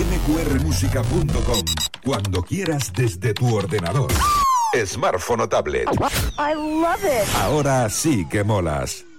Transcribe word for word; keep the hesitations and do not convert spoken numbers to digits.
eme cu erre música punto com. Cuando quieras desde tu ordenador, smartphone o tablet. I love it. Ahora sí que molas.